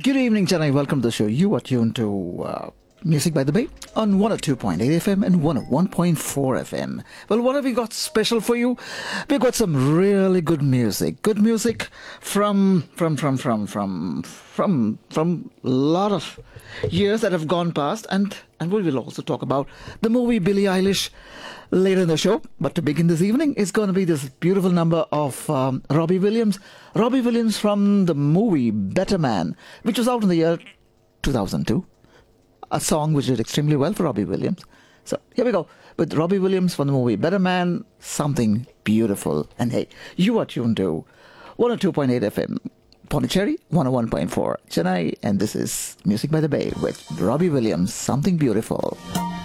Good evening, Chennai. Welcome to the show. You are tuned to Music by the Bay on 102.8 FM and 101.4 FM. Well, what have we got special for you? We've got some really good music. Good music from a lot of years that have gone past, and we will also talk about the movie Billie Eilish later in the show. But to begin this evening, it's going to be this beautiful number of Robbie Williams. Robbie Williams from the movie Better Man, which was out in the year 2002. A song which did extremely well for Robbie Williams. So here we go with Robbie Williams from the movie Better Man, Something Beautiful. And hey, you are tuned to 102.8 FM, Pondicherry, 101.4 Chennai, and this is Music by the Bay with Robbie Williams, Something Beautiful.